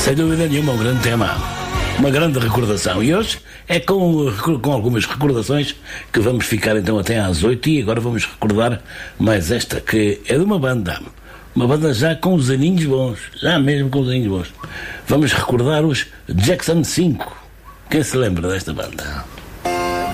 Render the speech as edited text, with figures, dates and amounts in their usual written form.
Sem dúvida nenhuma, um grande tema, uma grande recordação. E hoje é com algumas recordações que vamos ficar então até às 8, e agora vamos recordar mais esta, que é de uma banda já com os aninhos bons, já mesmo com os aninhos bons. Vamos recordar os Jackson 5. Quem se lembra desta banda?